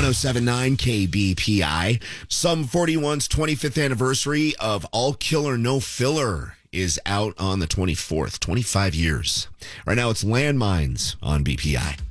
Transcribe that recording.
1079 KBPI. Sum 41's 25th anniversary of All Killer No Filler is out on the 24th. 25 years. Right now it's Landmines on BPI.